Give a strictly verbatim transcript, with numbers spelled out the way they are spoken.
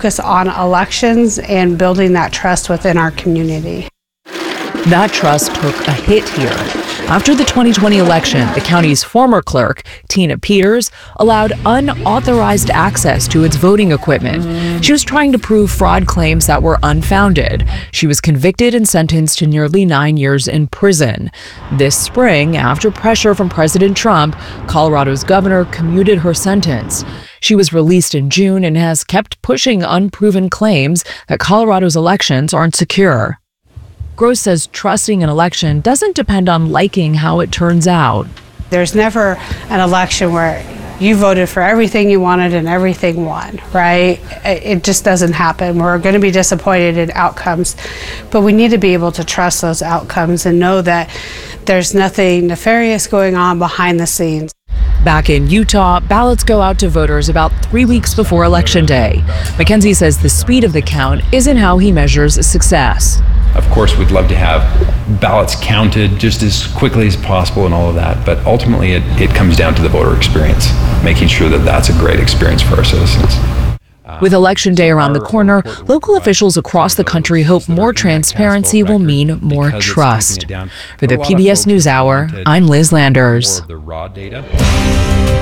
focus on elections and building that trust within our community. That trust took a hit here. After the twenty twenty election, the county's former clerk, Tina Peters, allowed unauthorized access to its voting equipment. She was trying to prove fraud claims that were unfounded. She was convicted and sentenced to nearly nine years in prison. This spring, after pressure from President Trump, Colorado's governor commuted her sentence. She was released in June and has kept pushing unproven claims that Colorado's elections aren't secure. Gross says trusting an election doesn't depend on liking how it turns out. There's never an election where you voted for everything you wanted and everything won, right? It just doesn't happen. We're going to be disappointed in outcomes, but we need to be able to trust those outcomes and know that there's nothing nefarious going on behind the scenes. Back in Utah, ballots go out to voters about three weeks before Election Day. Mackenzie says the speed of the count isn't how he measures success. Of course, we'd love to have ballots counted just as quickly as possible and all of that, but ultimately it, it comes down to the voter experience, making sure that that's a great experience for our citizens. With Election Day around the corner, local officials across the country hope more transparency will mean more trust. For the P B S NewsHour, I'm Liz Landers.